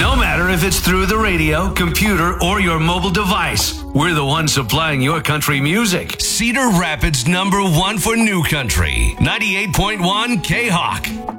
No matter if it's through the radio, computer, or your mobile device, we're the ones supplying your country music. Cedar Rapids #1 for new country. 98.1 K-Hawk.